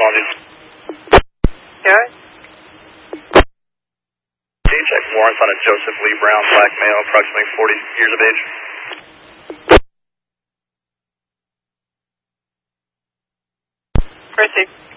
dude. Yeah. Check warrants on a Joseph Lee Brown, black male, approximately 40 years of age. Proceed.